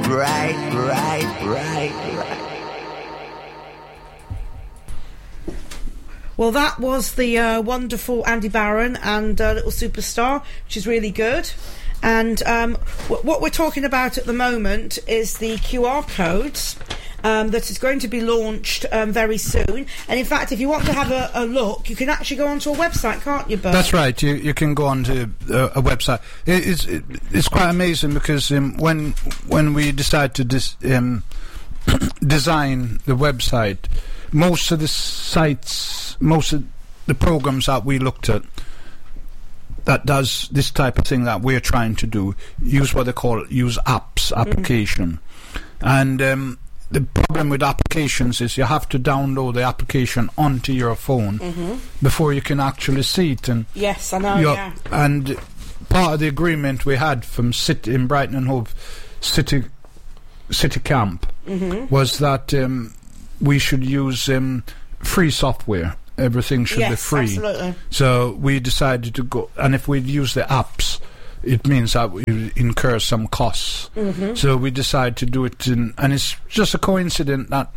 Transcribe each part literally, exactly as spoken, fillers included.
right, right, right, right. Well, that was the uh, wonderful Andy Barron and uh, Little Superstar, which is really good. And um, w- what we're talking about at the moment is the Q R codes um, that is going to be launched um, very soon. And in fact, if you want to have a, a look, you can actually go onto a website, can't you, Bert? That's right. You you can go onto a, a website. It, it's it, it's quite amazing because um, when when we decided to dis, um, design the website, most of the sites, most of the programs that we looked at that does this type of thing that we're trying to do use what they call use apps, application. Mm. And um, the problem with applications is you have to download the application onto your phone mm-hmm. before you can actually see it. And yes, I know, yeah. And part of the agreement we had from City, in Brighton and Hove City, City Camp mm-hmm. was that um, we should use um, free software. Everything should yes, be free. Absolutely. So we decided to go, and if we use the apps, it means that we incur some costs. Mm-hmm. So we decided to do it, in, and it's just a coincidence that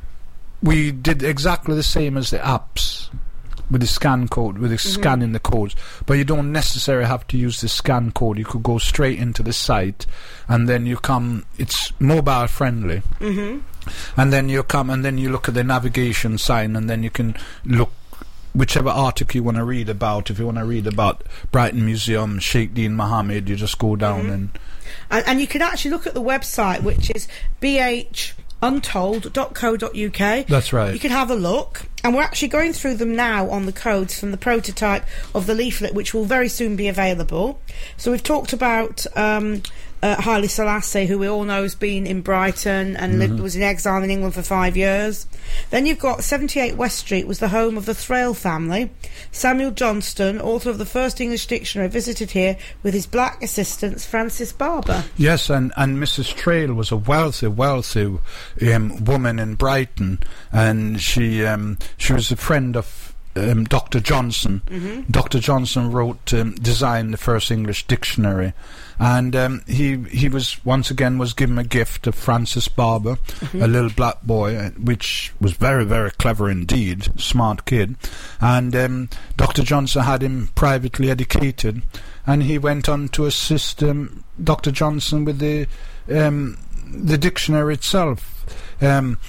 we did exactly the same as the apps with the scan code, with the mm-hmm. scanning the codes. But you don't necessarily have to use the scan code. You could go straight into the site, and then you come. It's mobile friendly. Mm-hmm. And then you come and then you look at the navigation sign, and then you can look whichever article you want to read about. If you want to read about Brighton Museum, Sheikh Dean Mohammed, you just go down mm-hmm. and, and and you can actually look at the website, which is b h untold dot co dot u k. That's right. You can have a look, and we're actually going through them now on the codes from the prototype of the leaflet, which will very soon be available. So we've talked about um, uh, Haile Selassie, who we all know has been in Brighton and mm-hmm. lived, was in exile in England for five years. Then you've got seventy-eight West Street was the home of the Thrale family. Samuel Johnston, author of the first English dictionary, visited here with his black assistant Francis Barber. Yes, and, and Missus Thrale was a wealthy, wealthy um, woman in Brighton, and she um, she was a friend of um, Doctor Johnson. Mm-hmm. Doctor Johnson wrote, um, designed the first English dictionary. And um, he he was once again was given a gift of Francis Barber, mm-hmm. a little black boy, uh, which was very, very clever indeed, smart kid. And um, Doctor Johnson had him privately educated, and he went on to assist um, Doctor Johnson with the um, the dictionary itself. Um,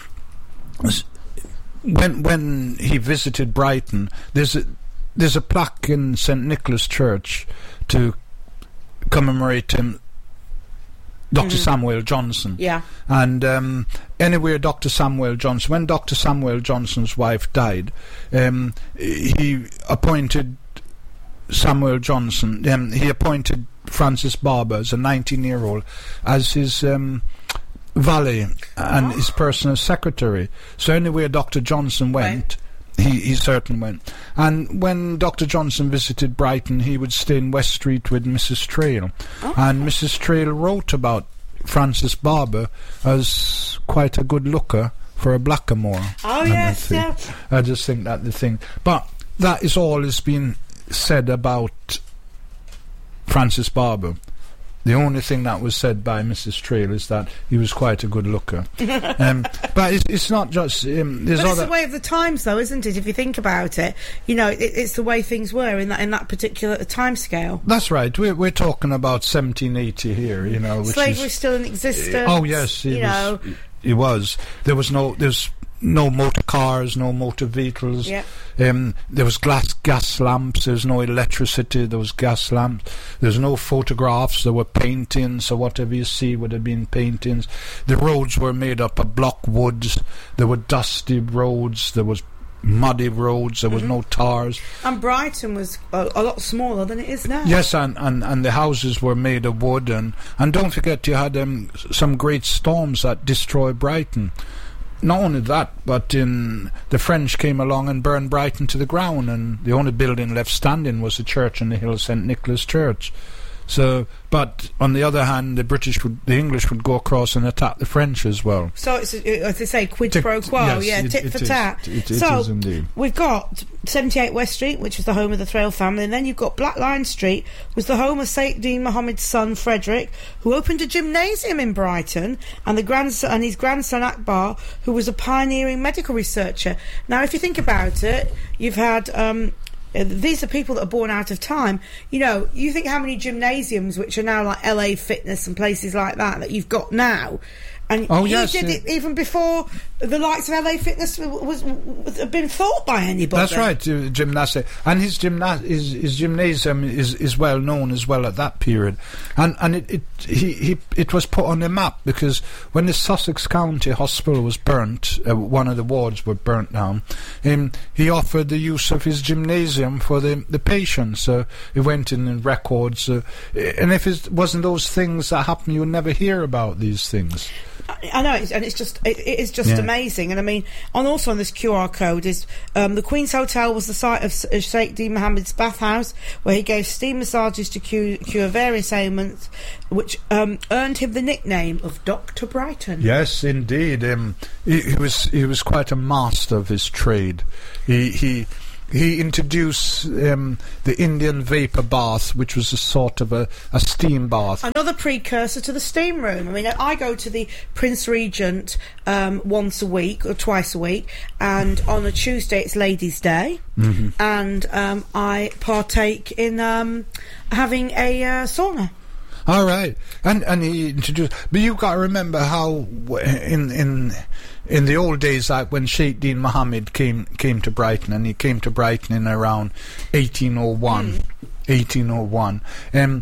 when when he visited Brighton, there's a there's a plaque in Saint Nicholas Church to commemorate him, Doctor Mm-hmm. Samuel Johnson. Yeah. And um, anywhere Doctor Samuel Johnson, when Doctor Samuel Johnson's wife died, um, he appointed Samuel Johnson, um, he appointed Francis Barber as a nineteen-year-old as his um, valet and oh. his personal secretary. So anywhere Doctor Johnson went... Right. He, he certainly went. And when Doctor Johnson visited Brighton, he would stay in West Street with Missus Thrale. Oh. And Missus Thrale wrote about Francis Barber as quite a good looker for a blackamoor. Oh, yes, yes. I just think that the thing. But that is all has been said about Francis Barber. The only thing that was said by Missus Thrale is that he was quite a good looker. um, but it's, it's not just... Um, there's but it's other the way of the times, though, isn't it? If you think about it, you know, it, it's the way things were in that in that particular time scale. That's right. We're, we're talking about seventeen eighty here, you know. Which Slavery is still in existence. Uh, oh, yes. It you was, know. It was. There was no... There's no motor cars, no motor vehicles. Yeah. Um, there was glass gas lamps. There was no electricity. There was gas lamps. There was no photographs. There were paintings. So whatever you see would have been paintings. The roads were made up of block woods. There were dusty roads. There was muddy roads. There was mm-hmm. no tars. And Brighton was a, a lot smaller than it is now. Yes, and, and, and the houses were made of wood. And, and don't forget, you had um, some great storms that destroyed Brighton. Not only that, but in the French came along and burned Brighton to the ground, and the only building left standing was the church on the hill, Saint Nicholas Church. So, but on the other hand, the British would, the English would go across and attack the French as well. So it's, as they say, quid Tit- pro quo, yes, yeah, it- tit it for is. tat. It- it so is indeed. we've got seventy-eight West Street, which was the home of the Thrale family, and then you've got Black Lion Street, was the home of Saint Dean Mohammed's son Frederick, who opened a gymnasium in Brighton, and the grandson and his grandson Akbar, who was a pioneering medical researcher. Now, if you think about it, you've had. Um, Uh, these are people that are born out of time. You know, you think how many gymnasiums, which are now like L A Fitness and places like that, that you've got now. And Oh, he yes, did yeah. it even before the likes of L A Fitness was, was, was had been thought by anybody. That's right, uh, gymnastic, and his gymna- his, his gymnasium is, is well known as well at that period, and and it, it he, he it was put on the map because when the Sussex County Hospital was burnt, uh, one of the wards were burnt down. Um, he offered the use of his gymnasium for the the patients. So it went in the records, uh, and if it wasn't those things that happen, you would never hear about these things. I know, it's, and it's just it, it is just Yeah. amazing. And I mean, on also on this Q R code is um, the Queen's Hotel was the site of S- uh, Sheikh Dean Mohammed's bathhouse, where he gave steam massages to cure, cure various ailments, which um, earned him the nickname of Doctor Brighton. Yes, indeed. Um, he, he was he was quite a master of his trade. He he he introduced um, the Indian vapor bath, which was a sort of a, a steam bath. Another precursor to the steam room. I mean, I go to the Prince Regent um, once a week or twice a week, and on a Tuesday it's Ladies' Day, Mm-hmm. and um, I partake in um, having a uh, sauna. All right, and and he introduced. But you've got to remember how w- in in in the old days, like when Sheikh Dean Mohammed came came to Brighton, and he came to Brighton in around eighteen oh one. Mm. eighteen oh one. Um,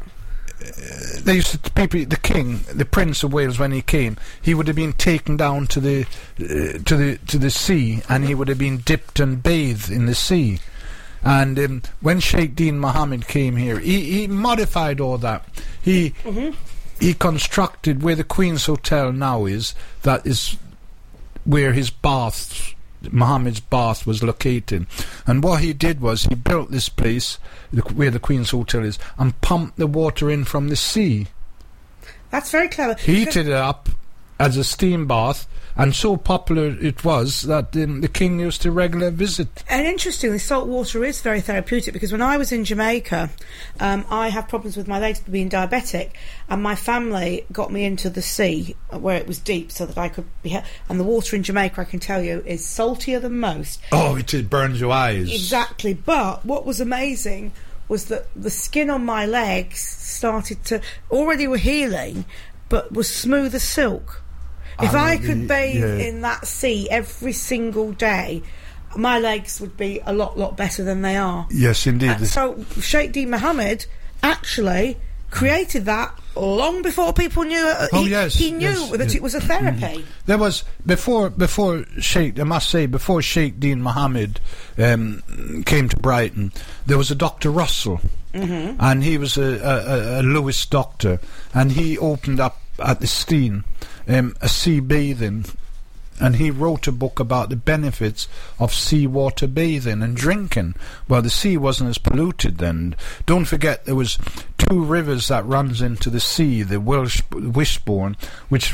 uh, they used to people the king, the Prince of Wales, when he came, he would have been taken down to the uh, to the to the sea, and he would have been dipped and bathed in the sea. And um, when Sheikh Dean Mohammed came here, he, he modified all that. He Mm-hmm. he constructed where the Queen's Hotel now is. That is where his bath, Mohammed's bath, was located. And what he did was he built this place, the, where the Queen's Hotel is, and pumped the water in from the sea. That's very clever. Heated it up as a steam bath, and so popular it was that um, the king used to regular visit. And interestingly, salt water is very therapeutic, because when I was in Jamaica, um, I have problems with my legs being diabetic, and my family got me into the sea where it was deep so that I could be he- and the water in Jamaica, I can tell you, is saltier than most. Oh, it, it burns your eyes. Exactly. But what was amazing was that the skin on my legs started to already were healing, but was smooth as silk. If Ah, I could y- bathe yeah. in that sea every single day, my legs would be a lot, lot better than they are. Yes, indeed. Uh, so Sheikh Dean Mohammed actually created that long before people knew. Uh, Oh, he, yes, he knew yes, that yes. it was a therapy. There was before before Sheikh. I must say before Sheikh Dean Mohammed um, came to Brighton, there was a Doctor Russell, Mm-hmm. and he was a, a, a Lewis doctor, and he opened up at the Steen um, a sea bathing, and he wrote a book about the benefits of seawater bathing and drinking. Well, the sea wasn't as polluted then. Don't forget there was two rivers that runs into the sea, the Welsh, Wishbourne, which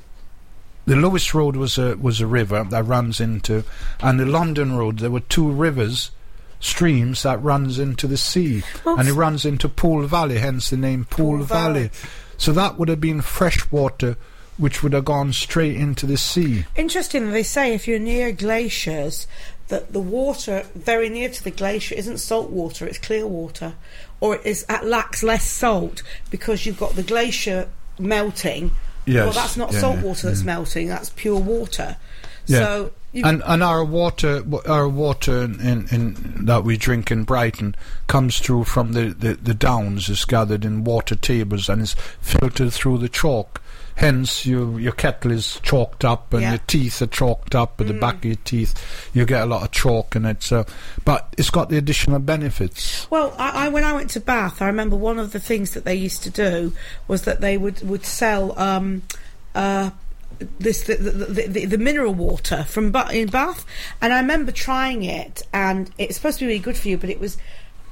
the Lewis Road was a was a river that runs into, and the London Road, there were two rivers, streams that runs into the sea, Well, and it runs into Poole Valley, hence the name Poole, Poole Valley. Valley. So that would have been fresh water, which would have gone straight into the sea. Interesting, they say if you're near glaciers, that the water very near to the glacier isn't salt water, it's clear water, or it is it lacks less salt because you've got the glacier melting. Yes, Well, that's not yeah, salt yeah, water that's yeah. melting, that's pure water. Yeah. So you, And and our water, our water in, in, in that we drink in Brighton comes through from the, the, the downs, is gathered in water tables and is filtered through the chalk. Hence, your your kettle is chalked up, and Yeah. your teeth are chalked up, at the back of your teeth you get a lot of chalk in it. So, but it's got the additional benefits. Well, I, I when I went to Bath, I remember one of the things that they used to do was that they would would sell um, uh, this the, the, the, the, the mineral water from ba- in Bath, and I remember trying it, and it's supposed to be really good for you, but it was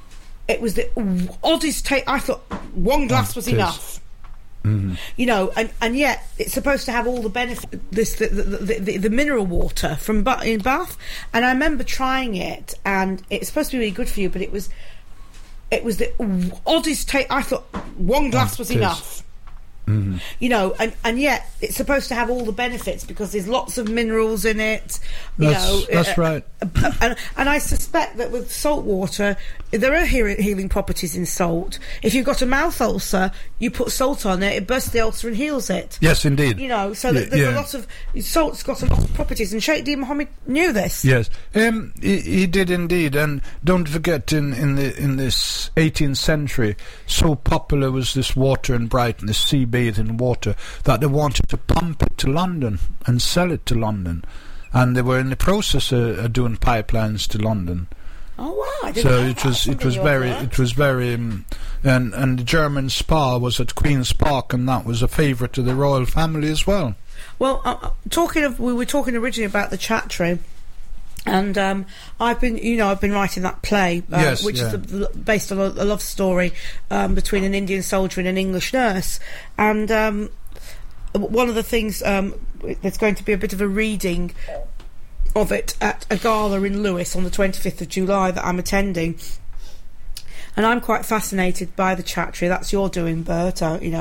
it was the oddest taste. I thought one glass was it is. enough. Mm-hmm. You know, and, and yet it's supposed to have all the benefit, this the the, the, the, the mineral water from ba- in Bath. And I remember trying it, and it's supposed to be really good for you, but it was it was the oddest taste. I thought one glass was it is. enough. Mm-hmm. You know, and, and yet it's supposed to have all the benefits because there's lots of minerals in it. You That's, know, that's uh, right. uh, and, and I suspect that with salt water, there are he- healing properties in salt. If you've got a mouth ulcer, you put salt on it, it bursts the ulcer and heals it. Yes, indeed. You know, so Y- that there's yeah. a lot of salt's got a lot of properties, and Sheikh D. Mohammed knew this. Yes, um, he, he did indeed, and don't forget, in, in the in this eighteenth century, so popular was this water in Brighton, this sea bathing water, that they wanted to pump it to London and sell it to London, and they were in the process of, of doing pipelines to London. Oh wow! I didn't So know it that. was it Something was you very learned. it was very, um, and and the German spa was at Queen's Park, and that was a favourite of the royal family as well. Well, uh, talking of, we were talking originally about the Chattery, and um, I've been, you know, I've been writing that play, uh, Yes, which yeah. is the, based on a, a love story um, between an Indian soldier and an English nurse, and um, one of the things um, there's going to be a bit of a reading of it at a gala in Lewes on the twenty-fifth of July that I'm attending. And I'm quite fascinated by the Chattery. That's your doing, Bert. Uh, you know.